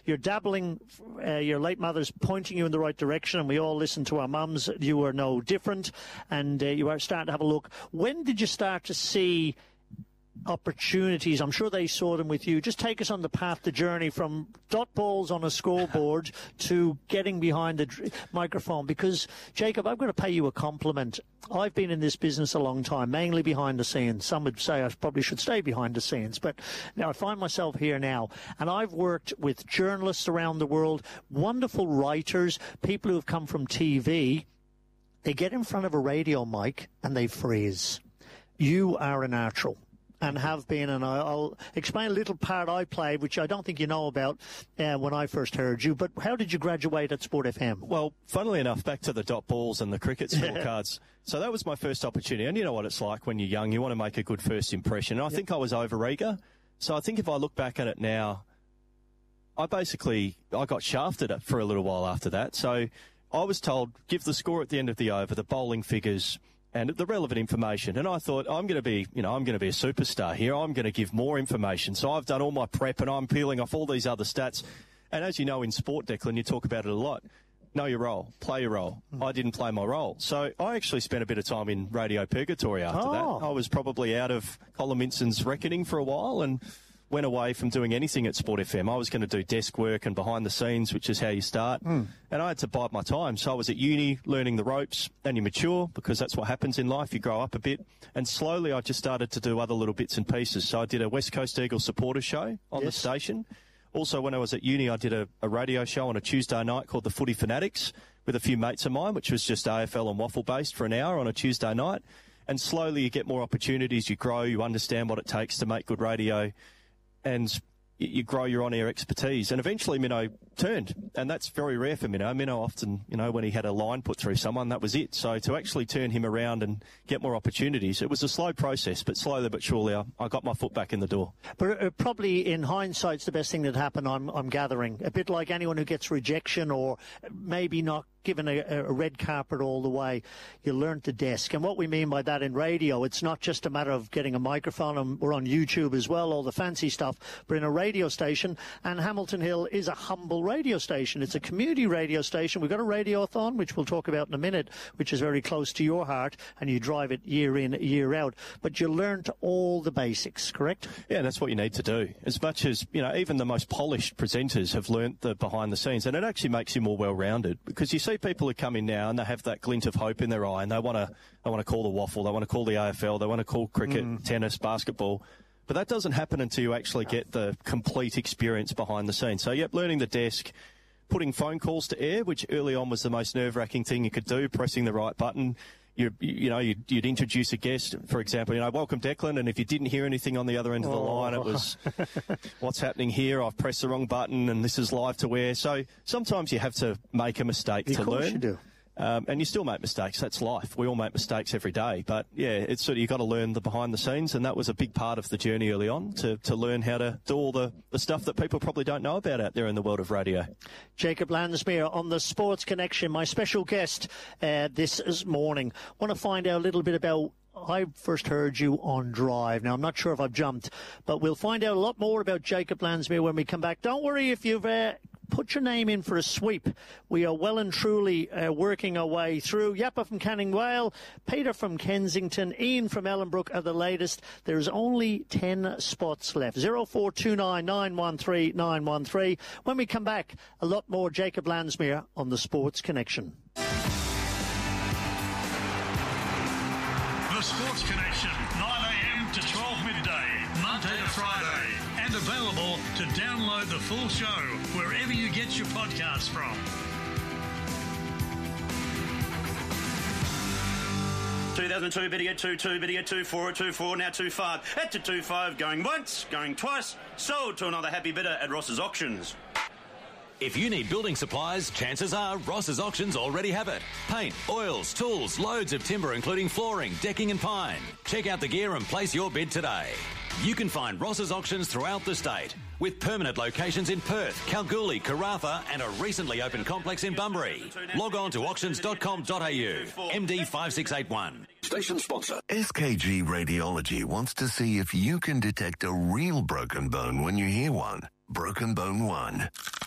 you're dabbling, your late mother's pointing you in the right direction, and we all listen to our mums. You are no different, and you are starting to have a look. When did you start to see opportunities? I'm sure they saw them with you. Just take us on the path, the journey from dot balls on a scoreboard to getting behind the microphone. Because, Jacob, I've got to pay you a compliment. I've been in this business a long time, mainly behind the scenes. Some would say I probably should stay behind the scenes, but now I find myself here now, and I've worked with journalists around the world, wonderful writers, people who have come from TV. They get in front of a radio mic and they freeze. You are a natural. And have been, and I'll explain a little part I played, which I don't think you know about when I first heard you. But how did you graduate at Sport FM? Well, funnily enough, back to the dot balls and the cricket scorecards. So that was my first opportunity. And you know what it's like when you're young. You want to make a good first impression. And I think I was over-eager. So I think if I look back at it now, I got shafted for a little while after that. So I was told, give the score at the end of the over, the bowling figures, and the relevant information. And I thought, I'm going to be a superstar here. I'm going to give more information. So I've done all my prep and I'm peeling off all these other stats. And as you know, in sport, Declan, you talk about it a lot. Know your role. Play your role. I didn't play my role. So I actually spent a bit of time in radio purgatory after that. I was probably out of Colin Minson's reckoning for a while and went away from doing anything at Sport FM. I was going to do desk work and behind the scenes, which is how you start. And I had to bide my time. So I was at uni learning the ropes, and you mature because that's what happens in life. You grow up a bit. And slowly I just started to do other little bits and pieces. So I did a West Coast Eagles supporter show on the station. Also, when I was at uni, I did a radio show on a Tuesday night called The Footy Fanatics with a few mates of mine, which was just AFL and waffle based for an hour on a Tuesday night. And slowly you get more opportunities. You grow. You understand what it takes to make good radio. And you grow your on-air expertise. And eventually Minnow turned, and that's very rare for Minnow. Minnow often, when he had a line put through someone, that was it. So to actually turn him around and get more opportunities, it was a slow process, but slowly but surely I got my foot back in the door. But probably in hindsight, it's the best thing that happened, I'm gathering. A bit like anyone who gets rejection or maybe not given a red carpet all the way, you learnt the desk. And what we mean by that in radio, it's not just a matter of getting a microphone, and we're on YouTube as well, all the fancy stuff, but in a radio station, and Hamilton Hill is a humble radio station. It's a community radio station. We've got a radiothon, which we'll talk about in a minute, which is very close to your heart, and you drive it year in, year out. But you learnt all the basics, correct? Yeah, that's what you need to do. As much as, even the most polished presenters have learnt the behind the scenes, and it actually makes you more well-rounded, because you see people who come in now and they have that glint of hope in their eye, and they want to call the waffle, they want to call the AFL, they want to call cricket, tennis, basketball. But that doesn't happen until you actually get the complete experience behind the scenes. So, learning the desk, putting phone calls to air, which early on was the most nerve-wracking thing you could do, pressing the right button. You'd introduce a guest, for example, welcome Declan, and if you didn't hear anything on the other end of the line, it was, what's happening here? I've pressed the wrong button, and this is live to air. So sometimes you have to make a mistake to learn. Of course you do. And you still make mistakes. That's life. We all make mistakes every day. But, it's sort of, you've got to learn the behind the scenes, and that was a big part of the journey early on, to learn how to do all the stuff that people probably don't know about out there in the world of radio. Jacob Landsmeer on the Sports Connection, my special guest this morning. Want to find out a little bit about, I first heard you on Drive. Now, I'm not sure if I've jumped, but we'll find out a lot more about Jacob Landsmeer when we come back. Don't worry if you've put your name in for a sweep. We are well and truly working our way through. Yappa from Canning Vale, Peter from Kensington, Ian from Ellenbrook are the latest. There's only 10 spots left. 0429 913 913. When we come back, a lot more Jacob Landsmeer on the Sports Connection. The Sports Connection, 9 a.m. to 12 midday, Monday to Friday. And available to download the full show wherever you get your podcasts from. 2002, better get 2-2, better get 2-4, 2-4, now 2-5. At to 2-5, going once, going twice. Sold to another happy bidder at Ross's Auctions. If you need building supplies, chances are Ross's Auctions already have it. Paint, oils, tools, loads of timber including flooring, decking and pine. Check out the gear and place your bid today. You can find Ross's Auctions throughout the state, with permanent locations in Perth, Kalgoorlie, Karratha and a recently opened complex in Bunbury. Log on to auctions.com.au. MD 5681. Station sponsor. SKG Radiology wants to see if you can detect a real broken bone when you hear one. Broken Bone 1.